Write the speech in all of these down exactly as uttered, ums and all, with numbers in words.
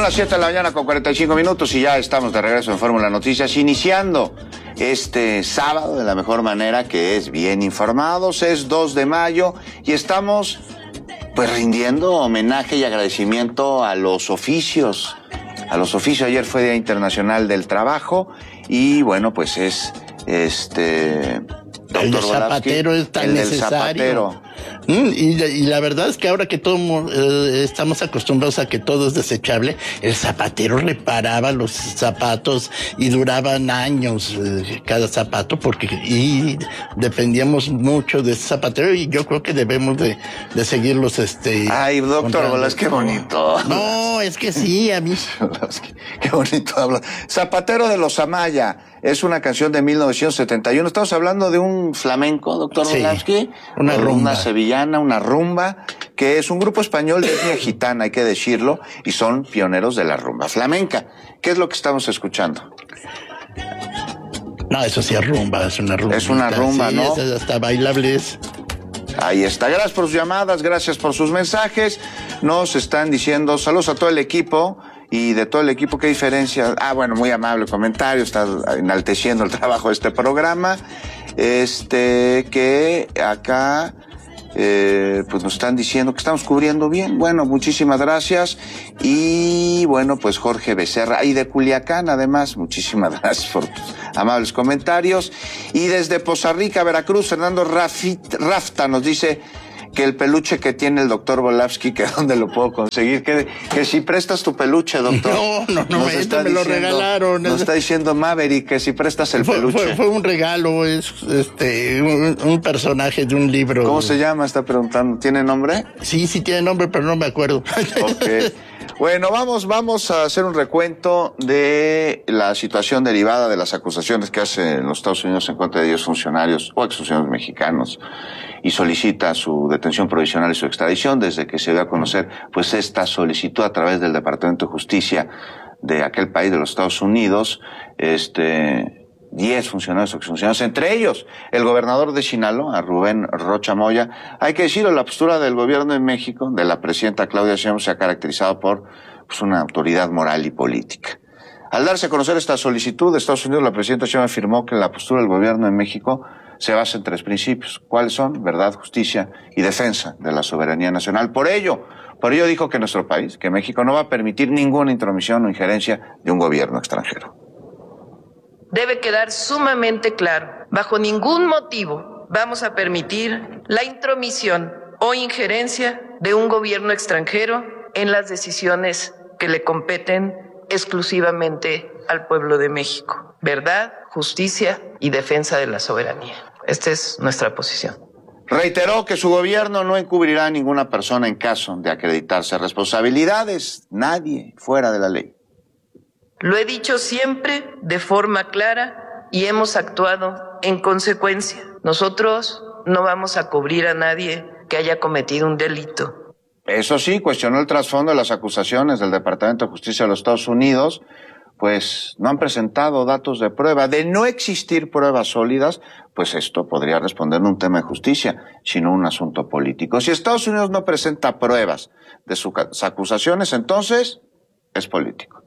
las siete de la mañana con cuarenta y cinco minutos y ya estamos de regreso en Fórmula Noticias, iniciando este sábado de la mejor manera, que es bien informados. Es dos de mayo y estamos pues rindiendo homenaje y agradecimiento a los oficios. A los oficios, ayer fue Día Internacional del Trabajo y bueno, pues es este... El del zapatero es tan necesario. Mm, y, y la verdad es que ahora que todos eh, estamos acostumbrados a que todo es desechable, el zapatero reparaba los zapatos y duraban años eh, cada zapato, porque y dependíamos mucho de ese zapatero, y yo creo que debemos de, de seguirlos. Este, Ay, doctor Bolas, qué bonito. No, es que sí, a mí. Qué bonito habla. Zapatero de los Amaya. Es una canción de mil novecientos setenta y uno. Estamos hablando de un flamenco, doctor Sí, Bolavsky. una rumba. Una sevillana, una rumba, que es un grupo español de etnia gitana, hay que decirlo, y son pioneros de la rumba flamenca. ¿Qué es lo que estamos escuchando? No, eso sí es rumba, es una rumba. Es una rumba, sí, ¿no? Es hasta bailables. Ahí está. Gracias por sus llamadas, gracias por sus mensajes. Nos están diciendo saludos a todo el equipo. Y de todo el equipo, ¿qué diferencia? Ah, bueno, muy amable comentario, está enalteciendo el trabajo de este programa. Este, que acá, eh, pues nos están diciendo que estamos cubriendo bien. Bueno, muchísimas gracias. Y bueno, pues Jorge Becerra, y de Culiacán, además, muchísimas gracias por tus amables comentarios. Y desde Poza Rica, Veracruz, Fernando Rafit, Rafta nos dice que el peluche que tiene el doctor Bolavsky, que dónde lo puedo conseguir, que, que si prestas tu peluche, doctor. No, no, no, esto me lo regalaron. Nos está diciendo Maverick que si prestas el fue, peluche. Fue, fue un regalo, es este un, un personaje de un libro. ¿Cómo se llama? Está preguntando. ¿Tiene nombre? Sí, sí tiene nombre, pero no me acuerdo. Ok. Bueno, vamos, vamos a hacer un recuento de la situación derivada de las acusaciones que hace los Estados Unidos en contra de diez funcionarios o exfuncionarios mexicanos, y solicita su detención provisional y su extradición desde que se dio a conocer pues esta solicitud a través del Departamento de Justicia de aquel país, de los Estados Unidos. Este diez funcionarios o exfuncionarios, entre ellos el gobernador de Sinaloa, Rubén Rocha Moya. Hay que decirlo, la postura del gobierno de México, de la presidenta Claudia Sheinbaum, se ha caracterizado por pues, una autoridad moral y política. Al darse a conocer esta solicitud de Estados Unidos, la presidenta Sheinbaum afirmó que la postura del gobierno de México se basa en tres principios. ¿Cuáles son? Verdad, justicia y defensa de la soberanía nacional. Por ello, por ello dijo que nuestro país, que México, no va a permitir ninguna intromisión o injerencia de un gobierno extranjero. Debe quedar sumamente claro, bajo ningún motivo vamos a permitir la intromisión o injerencia de un gobierno extranjero en las decisiones que le competen exclusivamente al pueblo de México. Verdad, justicia y defensa de la soberanía. Esta es nuestra posición. Reiteró que su gobierno no encubrirá a ninguna persona en caso de acreditarse responsabilidades, nadie fuera de la ley. Lo he dicho siempre de forma clara y hemos actuado en consecuencia. Nosotros no vamos a cubrir a nadie que haya cometido un delito. Eso sí, cuestionó el trasfondo de las acusaciones del Departamento de Justicia de los Estados Unidos, pues no han presentado datos de prueba. De no existir pruebas sólidas, pues esto podría responder en un tema de justicia, sino un asunto político. Si Estados Unidos no presenta pruebas de sus acusaciones, entonces es político.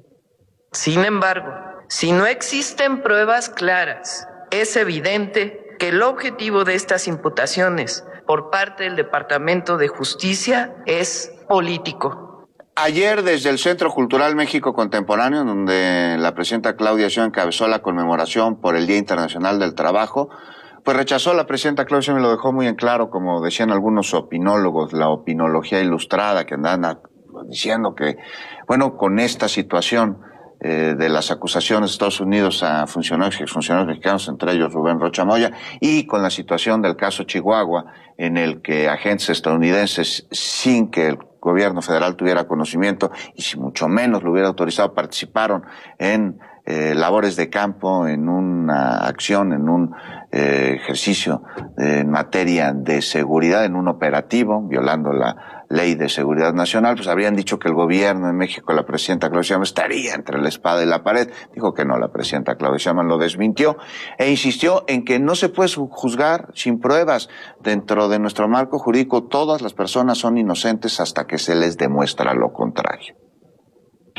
Sin embargo, si no existen pruebas claras, es evidente que el objetivo de estas imputaciones por parte del Departamento de Justicia es político. Ayer, desde el Centro Cultural México Contemporáneo, donde la presidenta Claudia Sheinbaum encabezó la conmemoración por el Día Internacional del Trabajo, pues rechazó la presidenta Claudia Sheinbaum y lo dejó muy en claro, como decían algunos opinólogos, la opinología ilustrada, que andan diciendo que, bueno, con esta situación eh, de las acusaciones de Estados Unidos a funcionarios y exfuncionarios mexicanos, entre ellos Rubén Rocha Moya, y con la situación del caso Chihuahua, en el que agentes estadounidenses, sin que el gobierno federal tuviera conocimiento y si mucho menos lo hubiera autorizado, participaron en eh, labores de campo, en una acción, en un eh, ejercicio eh, en materia de seguridad, en un operativo, violando la Ley de Seguridad Nacional, pues habrían dicho que el gobierno de México, la presidenta Claudia Sheinbaum, estaría entre la espada y la pared. Dijo que no, la presidenta Claudia Sheinbaum lo desmintió e insistió en que no se puede juzgar sin pruebas. Dentro de nuestro marco jurídico, todas las personas son inocentes hasta que se les demuestra lo contrario.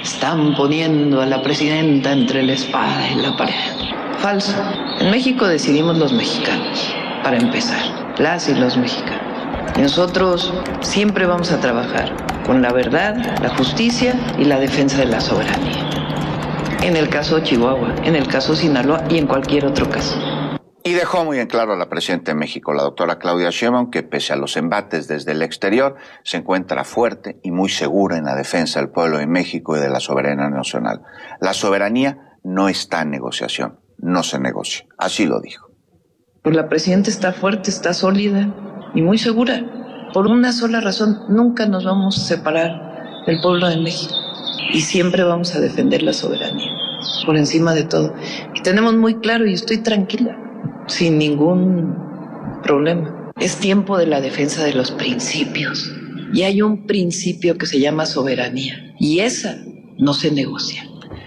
Están poniendo a la presidenta entre la espada y la pared. Falso. En México decidimos los mexicanos, para empezar, las y los mexicanos. Y nosotros siempre vamos a trabajar con la verdad, la justicia y la defensa de la soberanía. En el caso de Chihuahua, en el caso de Sinaloa y en cualquier otro caso. Y dejó muy en claro a la presidenta de México, la doctora Claudia Sheinbaum, que pese a los embates desde el exterior, se encuentra fuerte y muy segura en la defensa del pueblo de México y de la soberanía nacional. La soberanía no está en negociación, no se negocia. Así lo dijo. Pues la presidenta está fuerte, está sólida y muy segura. Por una sola razón, nunca nos vamos a separar del pueblo de México. Y siempre vamos a defender la soberanía, por encima de todo. Y tenemos muy claro, y estoy tranquila, sin ningún problema. Es tiempo de la defensa de los principios. Y hay un principio que se llama soberanía. Y esa no se negocia.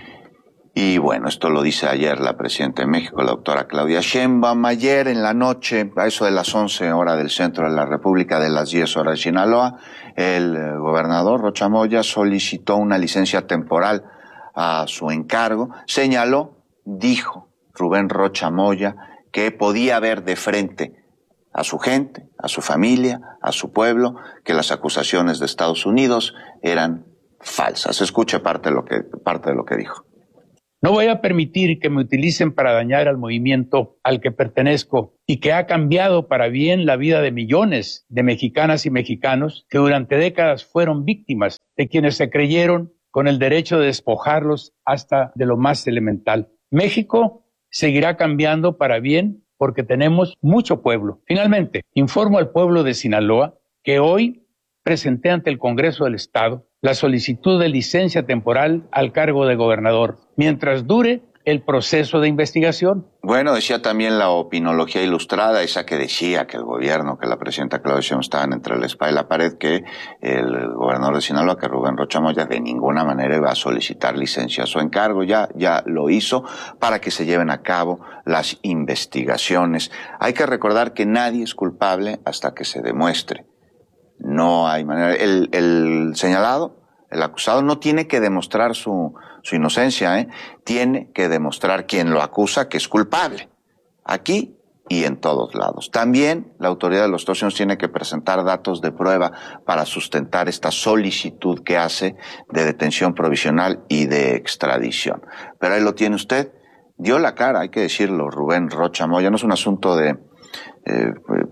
Y bueno, esto lo dice ayer la presidenta de México, la doctora Claudia Sheinbaum. Ayer en la noche, a eso de las once horas del centro de la República, de las diez horas de Sinaloa, el gobernador Rocha Moya solicitó una licencia temporal a su encargo. Señaló, dijo Rubén Rocha Moya, que podía ver de frente a su gente, a su familia, a su pueblo, que las acusaciones de Estados Unidos eran falsas. Escuche parte de lo que, parte de lo que dijo. No voy a permitir que me utilicen para dañar al movimiento al que pertenezco y que ha cambiado para bien la vida de millones de mexicanas y mexicanos que durante décadas fueron víctimas de quienes se creyeron con el derecho de despojarlos hasta de lo más elemental. México seguirá cambiando para bien porque tenemos mucho pueblo. Finalmente, informo al pueblo de Sinaloa que hoy presenté ante el Congreso del Estado la solicitud de licencia temporal al cargo de gobernador, mientras dure el proceso de investigación. Bueno, decía también la opinología ilustrada, esa que decía que el gobierno, que la presidenta Claudia Sheinbaum estaban entre la espada y la pared, que el gobernador de Sinaloa, que Rubén Rocha Moya, de ninguna manera iba a solicitar licencia a su encargo. Ya, ya lo hizo para que se lleven a cabo las investigaciones. Hay que recordar que nadie es culpable hasta que se demuestre. No hay manera. El, el señalado, el acusado, no tiene que demostrar su, su inocencia, ¿eh? Tiene que demostrar quien lo acusa que es culpable. Aquí y en todos lados. También la autoridad de los Estados Unidos tiene que presentar datos de prueba para sustentar esta solicitud que hace de detención provisional y de extradición. Pero ahí lo tiene usted. Dio la cara, hay que decirlo, Rubén Rocha Moya. No es un asunto de eh,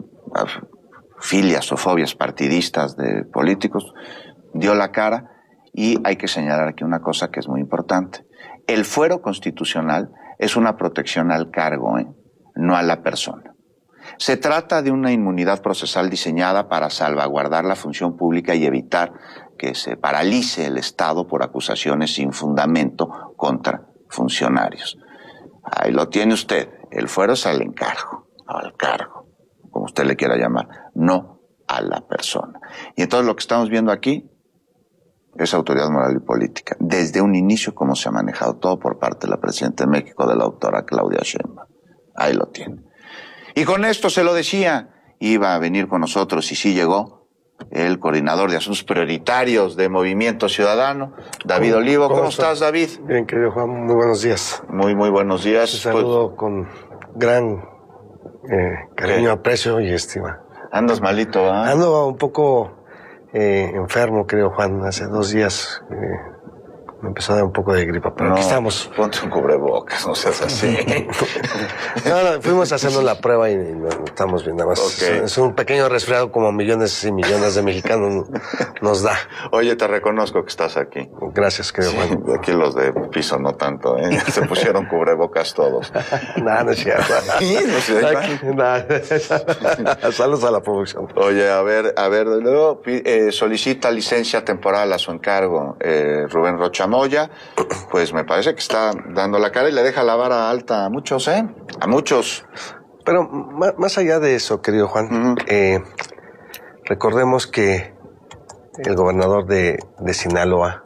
filias o fobias partidistas de políticos. Dio la cara. Y hay que señalar aquí una cosa que es muy importante. El fuero constitucional es una protección al cargo, ¿eh? No a la persona. Se trata de una inmunidad procesal diseñada para salvaguardar la función pública y evitar que se paralice el Estado por acusaciones sin fundamento contra funcionarios. Ahí lo tiene usted. El fuero es al encargo, al cargo, como usted le quiera llamar, no a la persona. Y entonces lo que estamos viendo aquí es autoridad moral y política. Desde un inicio, cómo se ha manejado todo por parte de la presidenta de México, de la doctora Claudia Sheinbaum. Ahí lo tiene. Y con esto se lo decía, iba a venir con nosotros y sí llegó el coordinador de asuntos prioritarios de Movimiento Ciudadano, David ¿Cómo, Olivo. ¿Cómo, ¿Cómo estás, David? Bien, querido Juan, muy buenos días. Muy, muy buenos días. Te saludo pues, con gran eh, cariño, ¿qué? Aprecio y estima. ¿Andas malito, ¿eh? Ando un poco eh, enfermo, querido Juan. Hace dos días eh, me empezó a dar un poco de gripa, pero no, aquí estamos. Ponte un cubrebocas, no seas así. no, no, fuimos haciendo la prueba y, y no, estamos bien, nada más. Okay. Es, es un pequeño resfriado como millones y millones de mexicanos nos da. Oye, te reconozco que estás aquí. Gracias, querido sí, Juan. Aquí los de piso no tanto, ¿eh? Se pusieron cubrebocas todos. Nada, no es cierto. ¿Sí? No sé, saludos a la producción. Oye, a ver, a ver, luego eh, solicita licencia temporal a su encargo eh, Rubén Rocha Moya, pues me parece que está dando la cara y le deja la vara alta a muchos, ¿eh? A muchos. Pero más, más allá de eso, querido Juan, uh-huh. eh, recordemos que el gobernador de, de Sinaloa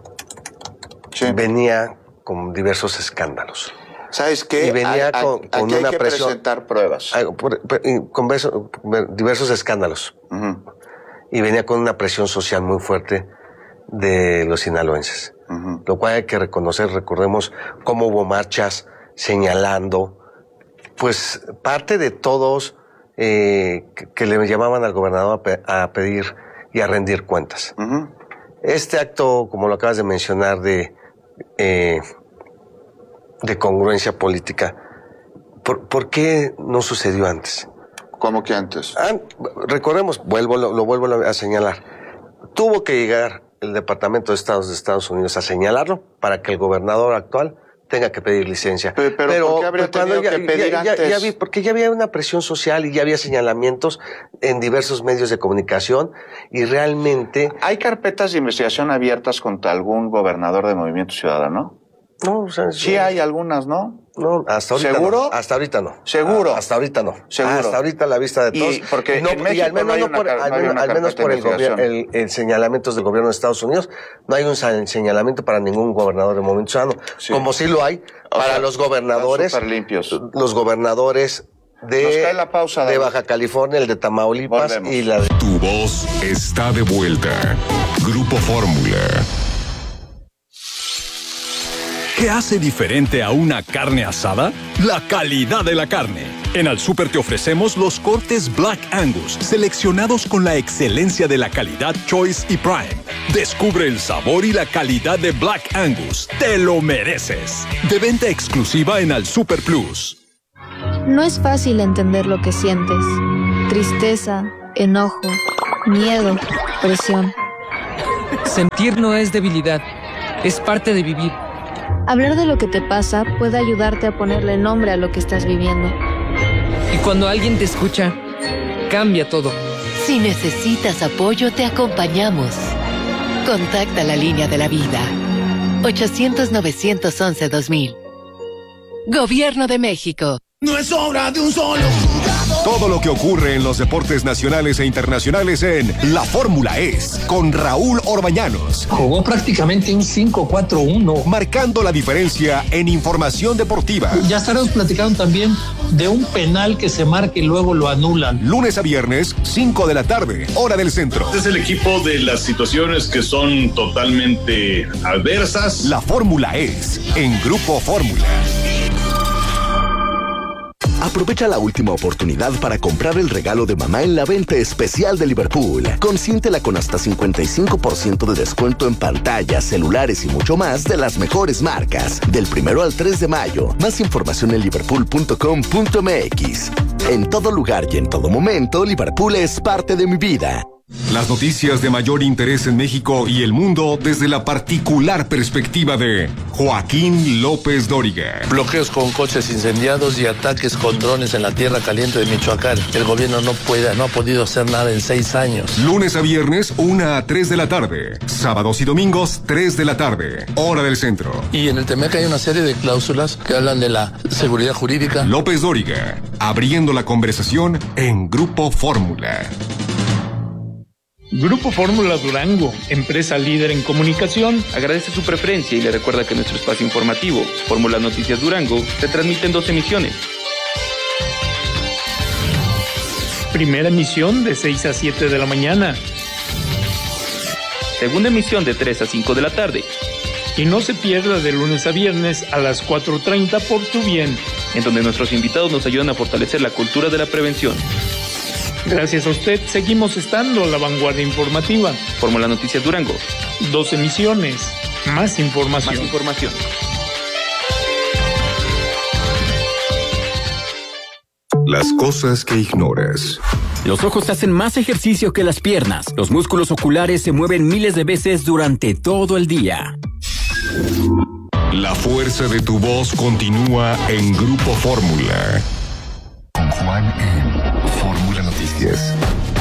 sí. venía con diversos escándalos. ¿Sabes qué? Y venía a, a, con, con aquí una hay que presión, presentar pruebas. Por, por, con verso, diversos escándalos. Uh-huh. Y venía con una presión social muy fuerte de los sinaloenses. uh-huh. Lo cual hay que reconocer. Recordemos cómo hubo marchas señalando, pues, parte de todos eh, que, que le llamaban al gobernador a, pe- a pedir y a rendir cuentas. Uh-huh. Este acto, como lo acabas de mencionar, de, eh, de congruencia política, ¿por, ¿por qué no sucedió antes? ¿Cómo que antes? Ah, recordemos, vuelvo, lo, lo vuelvo a señalar, tuvo que llegar el Departamento de Estados de Estados Unidos a señalarlo para que el gobernador actual tenga que pedir licencia. Pero, pero, pero ¿por qué habría pues, tenido ya, que pedir ya, antes? Ya, ya vi, porque ya había una presión social y ya había señalamientos en diversos medios de comunicación y realmente... ¿Hay carpetas de investigación abiertas contra algún gobernador de Movimiento Ciudadano? No, o sea... Sí hay algunas, ¿no? No, hasta ahorita ¿Seguro? no. Hasta ahorita no. ¿Seguro? Hasta ahorita no. ¿Seguro? Hasta ahorita la vista de todos. Y porque no, en México y al menos no hay no una, por, no al hay menos, una al menos por el, gobierno, el, el señalamientos del gobierno de Estados Unidos, no hay un señalamiento para ningún gobernador de Movimiento Ciudadano, sí. Como sí lo hay para o sea, los gobernadores, limpios. los gobernadores de, la pausa, de Baja California, el de Tamaulipas. Volvemos. Y la de... Tu voz está de vuelta. Grupo Fórmula. ¿Qué hace diferente a una carne asada? La calidad de la carne. En Al Súper te ofrecemos los cortes Black Angus, seleccionados con la excelencia de la calidad Choice y Prime. Descubre el sabor y la calidad de Black Angus. ¡Te lo mereces! De venta exclusiva en Al Súper Plus. No es fácil entender lo que sientes. Tristeza, enojo, miedo, presión. Sentir no es debilidad, es parte de vivir. Hablar de lo que te pasa puede ayudarte a ponerle nombre a lo que estás viviendo. Y cuando alguien te escucha, cambia todo. Si necesitas apoyo, te acompañamos. Contacta la línea de la vida. ochocientos, novecientos once, dos mil. Gobierno de México. No es obra de un solo jugador. Todo lo que ocurre en los deportes nacionales e internacionales en La Fórmula Es, con Raúl Orbañanos. Jugó prácticamente un cinco cuatro uno. Marcando la diferencia en información deportiva. Ya estaremos platicando también de un penal que se marca y luego lo anulan. Lunes a viernes, cinco de la tarde, hora del centro. Este es el equipo de las situaciones que son totalmente adversas. La Fórmula Es, en Grupo Fórmula. Aprovecha la última oportunidad para comprar el regalo de mamá en la venta especial de Liverpool. Consiéntela con hasta cincuenta y cinco por ciento de descuento en pantallas, celulares y mucho más de las mejores marcas. Del primero al tres de mayo. Más información en liverpool punto com punto m x. En todo lugar y en todo momento, Liverpool es parte de mi vida. Las noticias de mayor interés en México y el mundo desde la particular perspectiva de Joaquín López Dóriga. Bloqueos con coches incendiados y ataques con drones en la tierra caliente de Michoacán. El gobierno no puede, no ha podido hacer nada en seis años. Lunes a viernes, una a tres de la tarde. Sábados y domingos, tres de la tarde. Hora del centro. Y en el T M E C hay una serie de cláusulas que hablan de la seguridad jurídica. López Dóriga, abriendo la conversación en Grupo Fórmula. Grupo Fórmula Durango, empresa líder en comunicación, agradece su preferencia y le recuerda que nuestro espacio informativo, Fórmula Noticias Durango, se transmite en dos emisiones. Primera emisión de seis a siete de la mañana. Segunda emisión de tres a cinco de la tarde. Y no se pierda de lunes a viernes a las cuatro treinta por Tu Bien, en donde nuestros invitados nos ayudan a fortalecer la cultura de la prevención. Gracias a usted, seguimos estando a la vanguardia informativa. Fórmula Noticias Durango. Dos emisiones, más información. Más información. Las cosas que ignoras. Los ojos hacen más ejercicio que las piernas. Los músculos oculares se mueven miles de veces durante todo el día. La fuerza de tu voz continúa en Grupo Fórmula. Con Juan en Fórmula Noticias.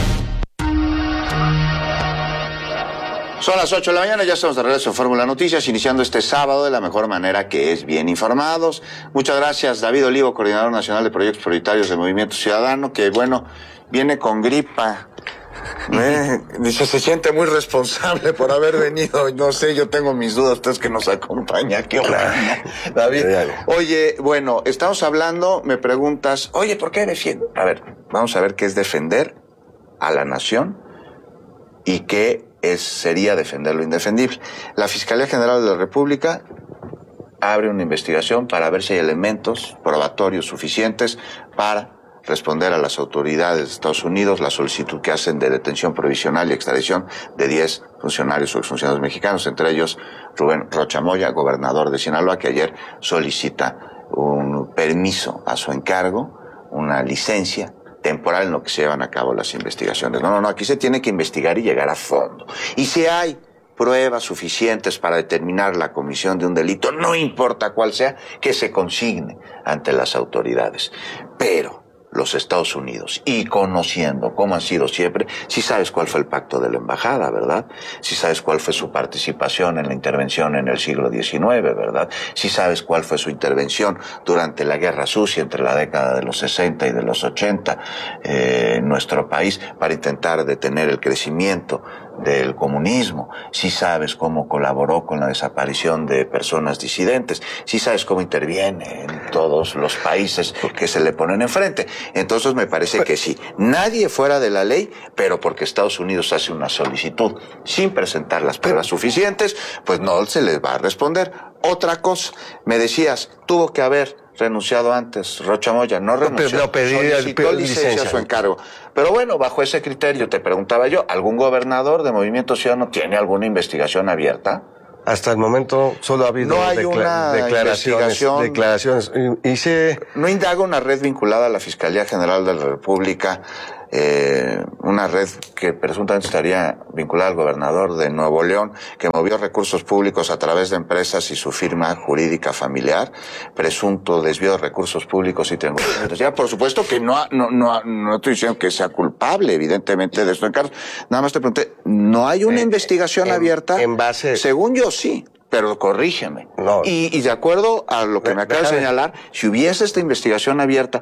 Son las ocho de la mañana, ya estamos de regreso en Fórmula Noticias, iniciando este sábado de la mejor manera, que es bien informados. Muchas gracias, David Olivo, coordinador nacional de proyectos prioritarios de Movimiento Ciudadano, que bueno, viene con gripa. ¿Eh? Dice, se siente muy responsable por haber venido. No sé, yo tengo mis dudas. Usted es que nos acompaña. Qué bueno, David. Oye, bueno, estamos hablando, me preguntas, oye, ¿por qué defiende? A ver, vamos a ver qué es defender a la nación y qué es, sería defender lo indefendible. La Fiscalía General de la República abre una investigación para ver si hay elementos probatorios suficientes para responder a las autoridades de Estados Unidos la solicitud que hacen de detención provisional y extradición de diez funcionarios o exfuncionarios mexicanos, entre ellos Rubén Rocha Moya, gobernador de Sinaloa, que ayer solicita un permiso a su encargo, una licencia temporal en lo que se llevan a cabo las investigaciones. No, no, no, aquí se tiene que investigar y llegar a fondo. Y si hay pruebas suficientes para determinar la comisión de un delito, no importa cuál sea, que se consigne ante las autoridades. Pero los Estados Unidos, y conociendo cómo han sido siempre, sí sabes cuál fue el pacto de la embajada, ¿verdad? Sí sabes cuál fue su participación en la intervención en el siglo diecinueve, ¿verdad? Sí sabes cuál fue su intervención durante la Guerra Sucia entre la década de los sesenta y de los ochenta eh, en nuestro país para intentar detener el crecimiento del comunismo. Sí sabes cómo colaboró con la desaparición de personas disidentes. Sí sabes cómo interviene en todos los países que se le ponen enfrente. Entonces me parece que sí, nadie fuera de la ley, pero porque Estados Unidos hace una solicitud sin presentar las pruebas suficientes, pues no se les va a responder. Otra cosa, me decías, tuvo que haber renunciado antes Rocha Moya, no renunció, no, pedí, solicitó el, licencia, licencia a su encargo. Pero bueno, bajo ese criterio te preguntaba yo, ¿algún gobernador de Movimiento Ciudadano tiene alguna investigación abierta? Hasta el momento solo ha habido no hay decla una declaraciones, declaraciones. Y, y se... ¿No indaga una red vinculada a la Fiscalía General de la República, eh, una red que presuntamente estaría vinculada al gobernador de Nuevo León, que movió recursos públicos a través de empresas y su firma jurídica familiar, presunto desvío de recursos públicos y triangulaciones? Ya, por supuesto que no, no, no, no estoy diciendo que sea culpable, evidentemente, de esto en caso. Nada más te pregunté, ¿no hay una eh, investigación en, abierta? En base... Según yo, sí. Pero corrígeme. No. Y, y de acuerdo a lo que me acabas de señalar, si hubiese esta investigación abierta,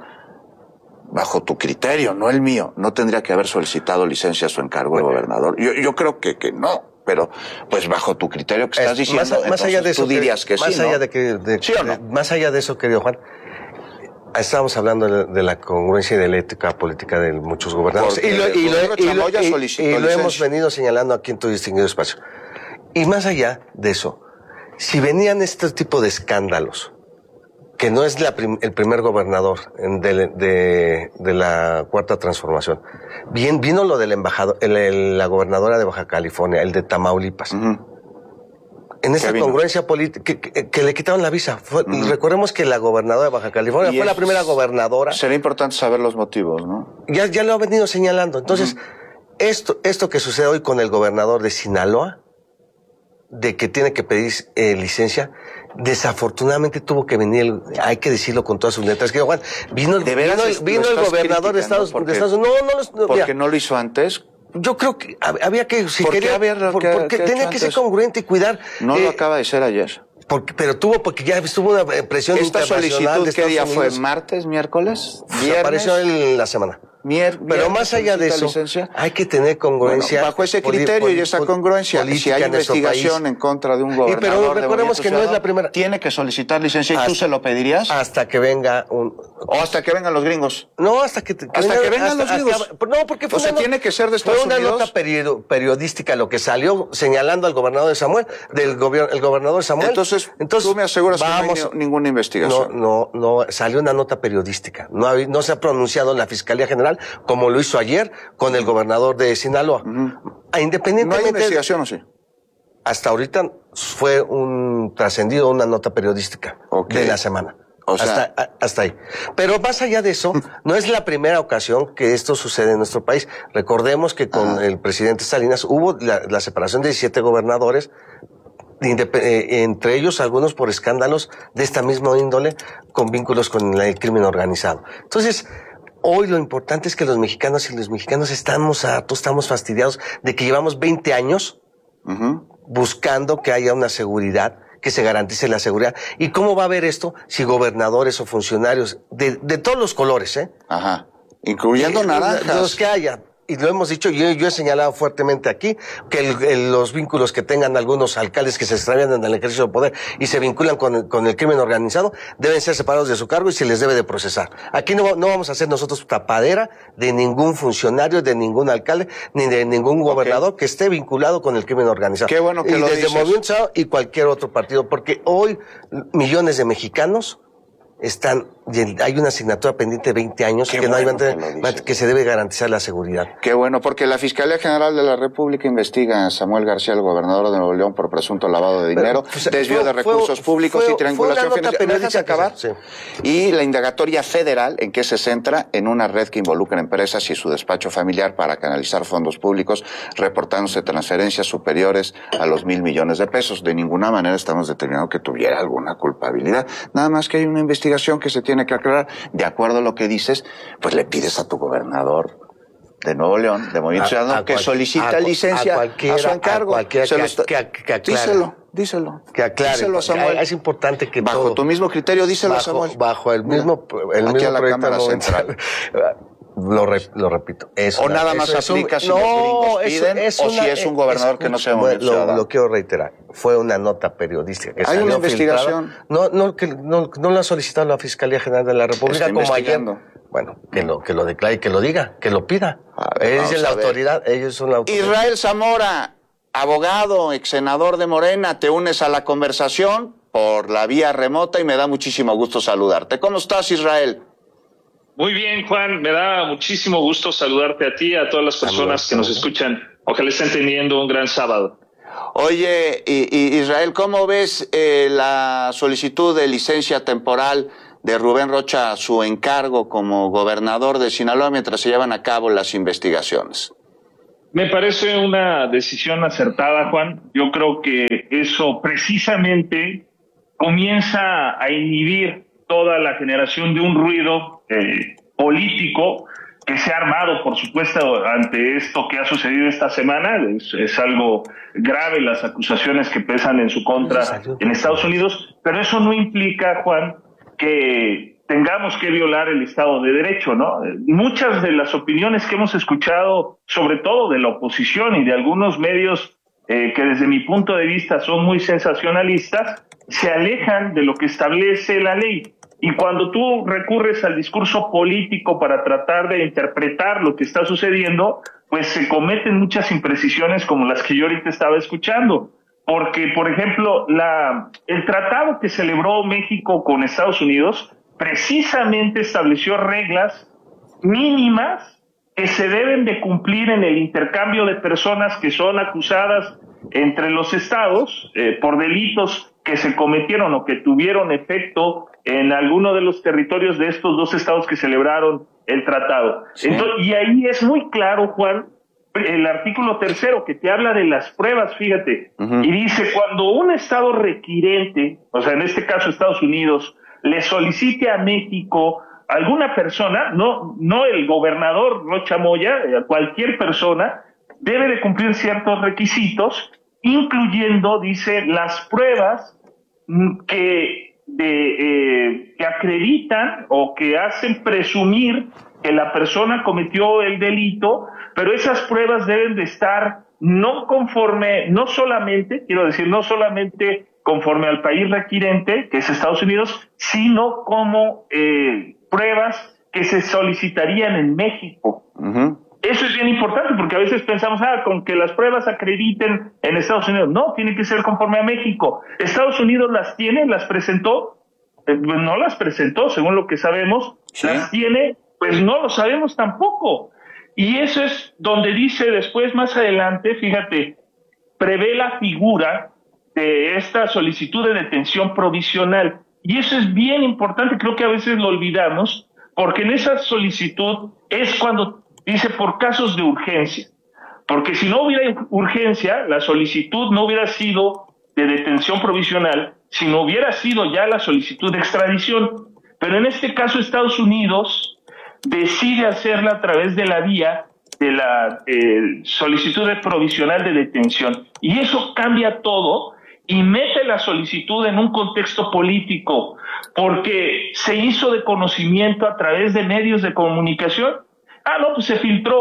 bajo tu criterio, no el mío, no tendría que haber solicitado licencia a su encargo de gobernador. Yo, yo creo que, que no, pero pues bajo tu criterio que estás diciendo, más, más allá de eso, tú dirías que más sí, allá ¿no? de que, de, ¿Sí o no? de, más allá de eso, querido Juan, estábamos hablando de, de la congruencia y de la ética política de muchos gobernadores. Porque y lo, y lo, y lo, y, y lo hemos venido señalando aquí en tu distinguido espacio. Y más allá de eso, si venían este tipo de escándalos, que no es la prim el primer gobernador de, de, de la Cuarta Transformación, bien vino lo del embajador, el, el, la gobernadora de Baja California, el de Tamaulipas. Uh-huh. En esa congruencia política, que, que, que le quitaron la visa. Fue, uh-huh. Recordemos que la gobernadora de Baja California fue la primera gobernadora. Sería importante saber los motivos, ¿no? Ya, ya lo ha venido señalando. Entonces, uh-huh. esto, esto que sucede hoy con el gobernador de Sinaloa, de que tiene que pedir eh, licencia, desafortunadamente tuvo que venir, el, hay que decirlo con todas sus letras, que Juan, vino el, vino el, vino el gobernador de Estados, de Estados Unidos, no, no, no, ¿por qué no lo hizo antes? Yo creo que había que, si ¿Por quería, qué había, por, que, porque tenía que ser congruente y cuidar. No eh, lo acaba de ser ayer. Porque, pero tuvo, porque ya estuvo una presión ¿Esta internacional. solicitud qué día fue? ¿Martes, miércoles? ¿Viernes? Apareció en la semana. Mier pero más allá de eso, licencia. Hay que tener congruencia. Bueno, bajo ese criterio y esa congruencia, si hay investigación en contra de un gobernador, y pero recordemos que no es la primera. Tiene que solicitar licencia. ¿Y tú se lo pedirías? Hasta que venga un. O hasta que vengan los gringos. No, hasta que. que hasta venga, que vengan hasta, los gringos. Hasta, no, porque fue o sea, una, tiene que ser de Estados Unidos. Fue una Unidos. nota periodística lo que salió señalando al gobernador de Samuel, del gobierno, el gobernador Samuel. Entonces, entonces tú me aseguras vamos, que no hay ninguna investigación. No, no, no, salió una nota periodística. No, no se ha pronunciado la Fiscalía General como lo hizo ayer con el gobernador de Sinaloa. Uh-huh. Independientemente. ¿No hay investigación o sí? Hasta ahorita fue un trascendido una nota periodística okay. de la semana. O sea, hasta, a, hasta ahí. Pero más allá de eso, no es la primera ocasión que esto sucede en nuestro país. Recordemos que con uh-huh. el presidente Salinas hubo la, la separación de diecisiete gobernadores, eh, entre ellos algunos por escándalos de esta misma índole con vínculos con el crimen organizado. Entonces, hoy lo importante es que los mexicanos y los mexicanos estamos hartos, estamos fastidiados de que llevamos veinte años uh-huh. buscando que haya una seguridad, que se garantice la seguridad. ¿Y cómo va a haber esto si gobernadores o funcionarios de, de todos los colores, eh? Ajá. Incluyendo eh, naranjas. Los que haya. y lo hemos dicho, yo, yo he señalado fuertemente aquí, que el, el, los vínculos que tengan algunos alcaldes que se extravían en el ejercicio de poder y se vinculan con el, con el crimen organizado, deben ser separados de su cargo y se les debe de procesar. Aquí no, no vamos a hacer nosotros tapadera de ningún funcionario, de ningún alcalde, ni de ningún gobernador okay. que esté vinculado con el crimen organizado. Qué bueno que y lo desde dices. Movimiento Ciudadano y cualquier otro partido, porque hoy millones de mexicanos están, hay una asignatura pendiente de veinte años Qué que bueno no hay que, que se debe garantizar la seguridad. Qué bueno, porque la Fiscalía General de la República investiga a Samuel García, el gobernador de Nuevo León, por presunto lavado de dinero, Pero, pues, desvío fue, de recursos fue, públicos fue, y triangulación financiera. ¿Me dejas acabar? Sí. Y la indagatoria federal, ¿en qué se centra? En una red que involucra empresas y su despacho familiar para canalizar fondos públicos, reportándose transferencias superiores a los mil millones de pesos. De ninguna manera estamos determinando que tuviera alguna culpabilidad. Nada más que hay una investigación que se tiene que aclarar. De acuerdo a lo que dices, pues le pides a tu gobernador de Nuevo León, de Movimiento Ciudadano, que solicita a, licencia a, a su encargo. A que, Se que, que, que aclare. Díselo, díselo. Que aclare. Díselo a Samuel. Es importante que bajo todo, tu mismo criterio, díselo bajo, a Samuel. Bajo el mismo, el Aquí mismo a la proyecto Cámara Central. Lo, re, lo repito. Es o una, nada más aplica un, si no, los gringos piden, es, es o una, si es un gobernador es, que no sea Movimiento Ciudadano. Lo, lo quiero reiterar. Fue una nota periodística que Hay una investigación. No, no, que no, no la ha solicitado la Fiscalía General de la República como ayer. Bueno, que lo, que lo declare, que lo diga, que lo pida. Ver, ellos son la autoridad, ellos son la autoridad. Israel Zamora, abogado, ex senador de Morena, te unes a la conversación por la vía remota y me da muchísimo gusto saludarte. ¿Cómo estás, Israel? Muy bien, Juan, me da muchísimo gusto saludarte a ti y a todas las personas Saludos, que nos escuchan. Ojalá estén teniendo un gran sábado. Oye, y, y Israel, ¿cómo ves eh, la solicitud de licencia temporal de Rubén Rocha a su encargo como gobernador de Sinaloa mientras se llevan a cabo las investigaciones? Me parece una decisión acertada, Juan. Yo creo que eso precisamente comienza a inhibir toda la generación de un ruido eh, político que se ha armado, por supuesto, ante esto que ha sucedido esta semana. Es, es algo grave las acusaciones que pesan en su contra en Estados Unidos, pero eso no implica, Juan, que tengamos que violar el Estado de Derecho, ¿no? Muchas de las opiniones que hemos escuchado, sobre todo de la oposición y de algunos medios eh, que desde mi punto de vista son muy sensacionalistas, se alejan de lo que establece la ley. Y cuando tú recurres al discurso político para tratar de interpretar lo que está sucediendo, pues se cometen muchas imprecisiones como las que yo ahorita estaba escuchando. Porque, por ejemplo, la, el tratado que celebró México con Estados Unidos precisamente estableció reglas mínimas que se deben de cumplir en el intercambio de personas que son acusadas entre los estados eh, por delitos que se cometieron o que tuvieron efecto en alguno de los territorios de estos dos estados que celebraron el tratado. ¿Sí? Entonces, y ahí es muy claro, Juan, el artículo tercero que te habla de las pruebas, fíjate, uh-huh. y dice, cuando un estado requirente, o sea, en este caso Estados Unidos, le solicite a México alguna persona, no, no el gobernador Rocha Moya, cualquier persona, debe de cumplir ciertos requisitos, incluyendo, dice, las pruebas que, de, eh, que acreditan o que hacen presumir que la persona cometió el delito, pero esas pruebas deben de estar no conforme, no solamente, quiero decir, no solamente conforme al país requirente, que es Estados Unidos, sino como eh, pruebas que se solicitarían en México. Uh-huh. Eso es bien importante porque a veces pensamos, ah, con que las pruebas acrediten en Estados Unidos. No, tiene que ser conforme a México. Estados Unidos las tiene, las presentó, eh, no las presentó, según lo que sabemos, ¿sí? Las tiene, pues no lo sabemos tampoco. Y eso es donde dice después, más adelante, fíjate, prevé la figura de esta solicitud de detención provisional. Y eso es bien importante, creo que a veces lo olvidamos, porque en esa solicitud es cuando dice por casos de urgencia, porque si no hubiera urgencia, la solicitud no hubiera sido de detención provisional, sino hubiera sido ya la solicitud de extradición. Pero en este caso Estados Unidos decide hacerla a través de la vía de la eh, solicitud de provisional de detención. Y eso cambia todo y mete la solicitud en un contexto político, porque se hizo de conocimiento a través de medios de comunicación. Ah, no, pues se filtró.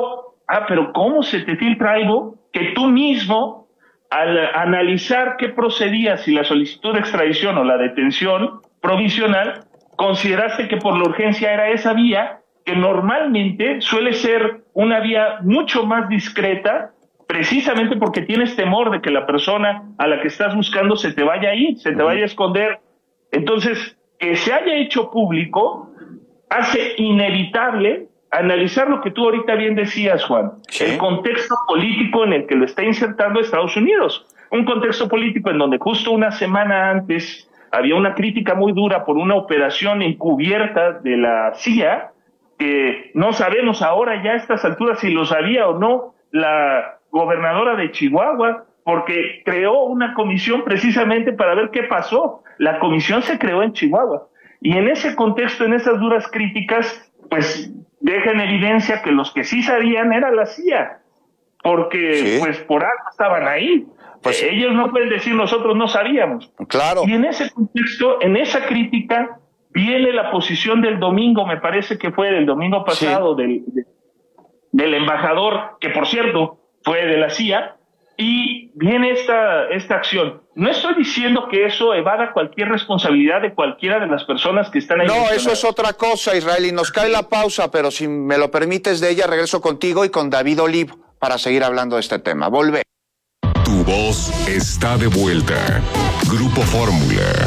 Ah, pero ¿cómo se te filtra algo que tú mismo, al analizar qué procedía, si la solicitud de extradición o la detención provisional, consideraste que por la urgencia era esa vía, que normalmente suele ser una vía mucho más discreta, precisamente porque tienes temor de que la persona a la que estás buscando se te vaya a ir, se te vaya a esconder? Entonces, que se haya hecho público hace inevitable analizar lo que tú ahorita bien decías, Juan, ¿sí? El contexto político en el que lo está insertando Estados Unidos. Un contexto político en donde justo una semana antes había una crítica muy dura por una operación encubierta de la C I A, que no sabemos ahora ya a estas alturas si lo sabía o no la gobernadora de Chihuahua, porque creó una comisión precisamente para ver qué pasó. La comisión se creó en Chihuahua. Y en ese contexto, en esas duras críticas, pues deja en evidencia que los que sí sabían era la C I A, porque ¿sí? pues por algo estaban ahí. Pues eh, ellos no pueden decir nosotros no sabíamos. Claro. Y en ese contexto, en esa crítica, viene la posición del domingo, me parece que fue del domingo pasado, sí. del, de, del embajador, que por cierto fue de la C I A, y viene esta, esta acción. No estoy diciendo que eso evada cualquier responsabilidad de cualquiera de las personas que están ahí. No, eso es otra cosa, Israel, y nos cae la pausa, pero si me lo permites de ella, regreso contigo y con David Olivo para seguir hablando de este tema. Volve. Tu voz está de vuelta. Grupo Fórmula.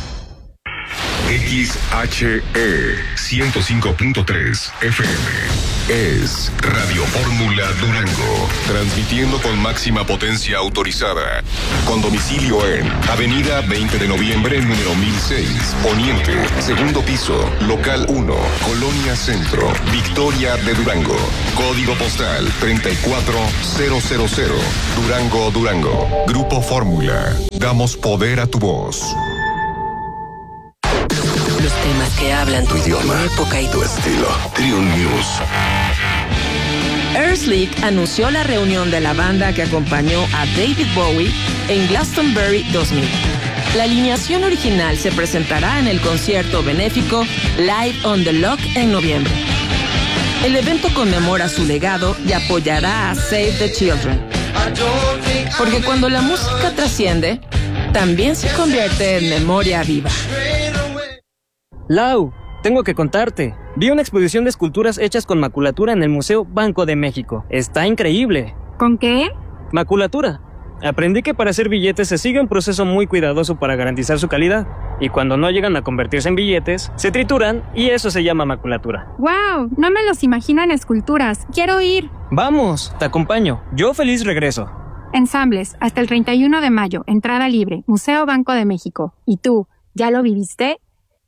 X H E ciento cinco punto tres F M es Radio Fórmula Durango, transmitiendo con máxima potencia autorizada, con domicilio en Avenida veinte de noviembre, número mil seis, Poniente, segundo piso, local uno, Colonia Centro, Victoria de Durango, código postal treinta y cuatro mil, Durango, Durango. Grupo Fórmula, damos poder a tu voz. Los temas que hablan tu idioma, tu época y tu estilo. Triun News. Earthleak anunció la reunión de la banda que acompañó a David Bowie en Glastonbury dos mil. La alineación original se presentará en el concierto benéfico Live on the Lock en noviembre. El evento conmemora su legado y apoyará a Save the Children. Porque cuando la música trasciende, también se convierte en memoria viva. Lau, tengo que contarte. Vi una exposición de esculturas hechas con maculatura en el Museo Banco de México. Está increíble. ¿Con qué? Maculatura. Aprendí que para hacer billetes se sigue un proceso muy cuidadoso para garantizar su calidad. Y cuando no llegan a convertirse en billetes, se trituran y eso se llama maculatura. ¡Wow! No me los imagino en esculturas. ¡Quiero ir! Vamos, te acompaño. Yo feliz regreso. Ensambles, hasta el treinta y uno de mayo. Entrada libre. Museo Banco de México. ¿Y tú, ya lo viviste?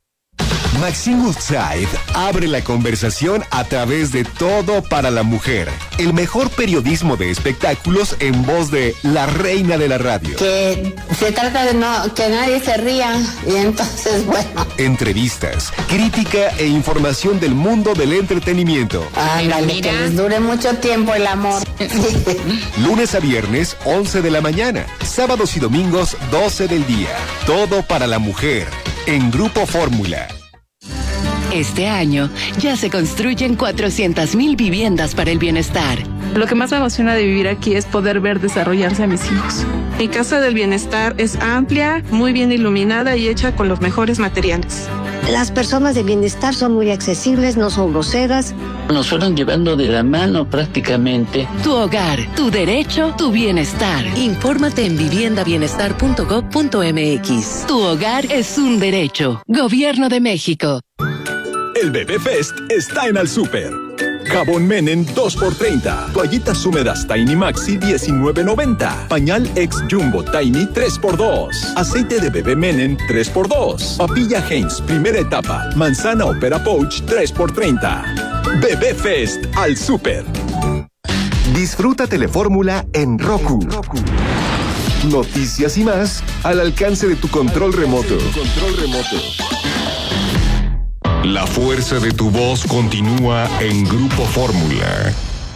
Maxine Woodside abre la conversación a través de Todo para la Mujer, el mejor periodismo de espectáculos en voz de la reina de la radio. Que se trata de no que nadie se ría y entonces, bueno. Entrevistas, crítica e información del mundo del entretenimiento. Ándale, que les dure mucho tiempo el amor. Lunes a viernes, once de la mañana. Sábados y domingos, doce del día. Todo para la Mujer, en Grupo Fórmula. Este año ya se construyen cuatrocientas mil viviendas para el bienestar. Lo que más me emociona de vivir aquí es poder ver desarrollarse a mis hijos. Mi casa del bienestar es amplia, muy bien iluminada y hecha con los mejores materiales. Las personas de bienestar son muy accesibles, no son groseras. Nos fueron llevando de la mano prácticamente. Tu hogar, tu derecho, tu bienestar. Infórmate en vivienda bienestar punto gob punto m x. Tu hogar es un derecho. Gobierno de México. El Bebé Fest está en Al Súper. Jabón Menem dos por treinta. Toallitas húmedas Tiny Maxi diecinueve noventa. Pañal Ex Jumbo Tiny tres por dos. Aceite de bebé Menem tres por dos. Papilla Heinz primera etapa. Manzana Opera Pouch tres por treinta. Bebé Fest Al Súper. Disfruta Telefórmula en Roku. Noticias y más al alcance de tu control remoto. Control remoto. La fuerza de tu voz continúa en Grupo Fórmula.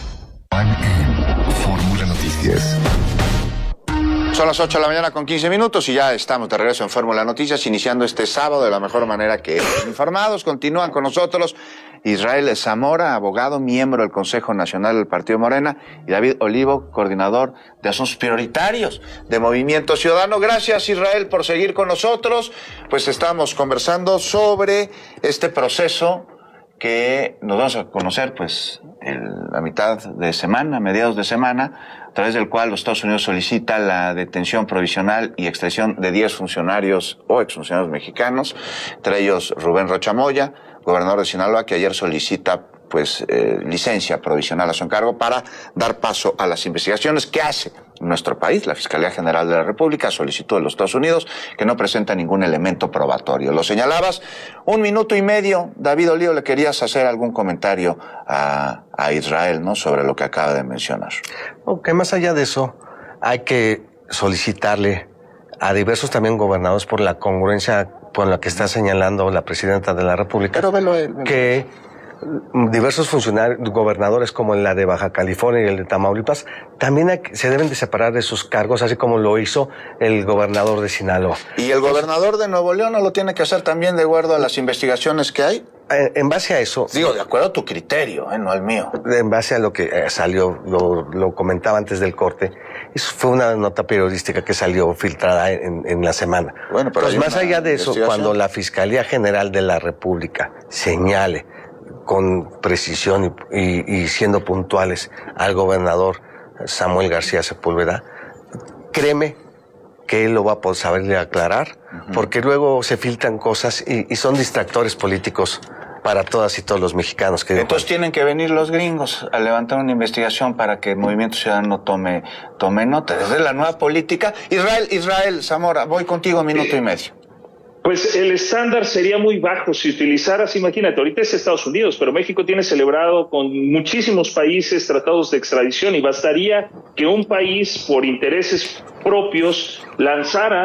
Fórmula Noticias. Son las ocho de la mañana con quince minutos y ya estamos de regreso en Fórmula Noticias, iniciando este sábado de la mejor manera que informados. Continúan con nosotros Israel Zamora, abogado, miembro del Consejo Nacional del Partido Morena, y David Olivo, coordinador de asuntos prioritarios de Movimiento Ciudadano. Gracias, Israel, por seguir con nosotros. Pues estamos conversando sobre este proceso que nos vamos a conocer pues el, a mitad de semana, a mediados de semana, a través del cual los Estados Unidos solicita la detención provisional y extradición de diez funcionarios o exfuncionarios mexicanos, entre ellos Rubén Rocha Moya, gobernador de Sinaloa, que ayer solicita pues eh, licencia provisional a su encargo para dar paso a las investigaciones que hace nuestro país, la Fiscalía General de la República, a solicitud de los Estados Unidos, que no presenta ningún elemento probatorio. Lo señalabas, un minuto y medio, David Olivo, ¿le querías hacer algún comentario a, a Israel, ¿no?, sobre lo que acaba de mencionar? Ok, más allá de eso, hay que solicitarle a diversos también gobernadores por la congruencia con la que está señalando la Presidenta de la República, Pero velo él, velo. que diversos funcionarios, gobernadores como la de Baja California y el de Tamaulipas, también hay, se deben de separar de sus cargos, así como lo hizo el gobernador de Sinaloa. ¿Y el gobernador de Nuevo León no lo tiene que hacer también de acuerdo a las investigaciones que hay? En, en base a eso... Digo, de acuerdo a tu criterio, ¿eh? No al mío. En base a lo que eh, salió, lo, lo comentaba antes del corte, eso fue una nota periodística que salió filtrada en, en la semana. Bueno, pero pues más allá de eso, cuando la Fiscalía General de la República señale con precisión y, y, y siendo puntuales al gobernador Samuel García Sepúlveda, créeme que él lo va a poder saberle aclarar, uh-huh. porque luego se filtran cosas y, y son distractores políticos para todas y todos los mexicanos. Que Entonces tienen que venir los gringos a levantar una investigación para que el Movimiento Ciudadano tome, tome nota. Desde la nueva política. Israel, Israel Zamora, voy contigo minuto y medio. Pues el estándar sería muy bajo si utilizaras, imagínate, ahorita es Estados Unidos, pero México tiene celebrado con muchísimos países tratados de extradición y bastaría que un país por intereses propios lanzara